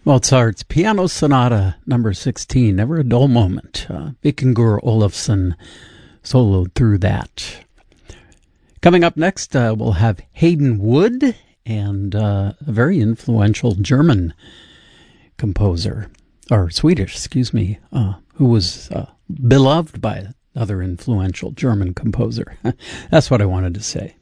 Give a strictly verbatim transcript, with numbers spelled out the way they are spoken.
Mozart's Piano Sonata number sixteen, Never a Dull Moment. Uh, Vikingur Olafsson soloed through that. Coming up next, uh, we'll have Hayden Wood, and uh, a very influential German composer, or Swedish, excuse me, uh, who was uh, beloved by another influential German composer. That's what I wanted to say.